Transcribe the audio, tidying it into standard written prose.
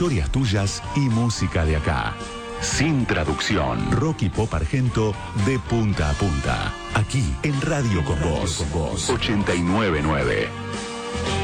historias tuyas y música de acá. Sin traducción. Rock y pop argento de punta a punta. Aquí en Radio Con Vos. 89.9.